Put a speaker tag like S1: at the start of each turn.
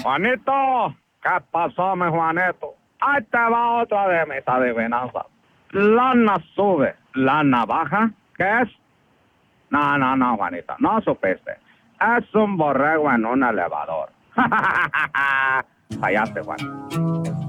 S1: Juanito, ¿qué pasó, mi Juanito? Ahí te va otra de mis adivinanzas. Lana sube, lana baja, ¿qué es? No, Juanito, no supiste. Es un borrego en un elevador. Fallaste, Juan.